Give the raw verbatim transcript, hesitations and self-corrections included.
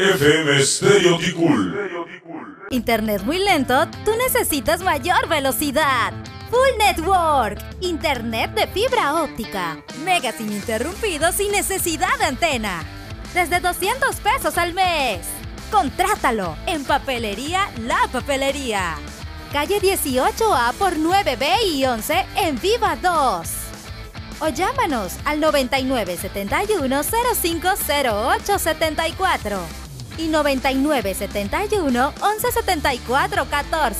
F M Stereo Ticul. Internet muy lento, tú necesitas mayor velocidad. Full Network, internet de fibra óptica, mega sin interrumpidos sin necesidad de antena. Desde doscientos pesos al mes. Contrátalo en Papelería La Papelería. Calle dieciocho A por nueve B y once en Viva dos. O llámanos al noventa y nueve setenta y uno cero cinco cero ocho setenta y cuatro y noventa y nueve setenta y uno once setenta y cuatro catorce.